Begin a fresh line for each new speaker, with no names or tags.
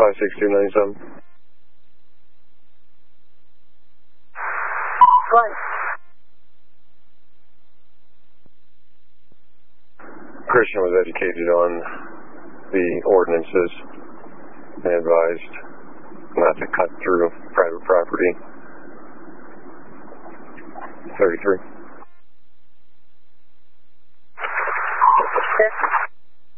56297.
What?
Christian was educated on the ordinances and advised not to cut through private property. 33.